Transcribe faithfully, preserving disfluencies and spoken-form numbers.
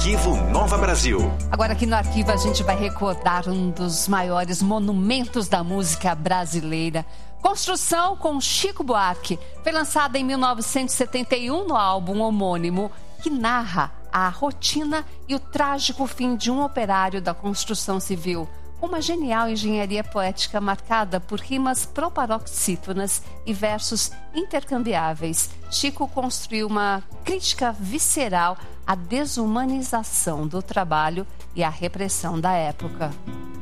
Arquivo Nova Brasil. Agora aqui no Arquivo a gente vai recordar um dos maiores monumentos da música brasileira. Construção com Chico Buarque. Foi lançada em mil novecentos e setenta e um no álbum homônimo, que narra a rotina e o trágico fim de um operário da construção civil. Uma genial engenharia poética marcada por rimas proparoxítonas e versos intercambiáveis. Chico construiu uma crítica visceral à desumanização do trabalho e à repressão da época.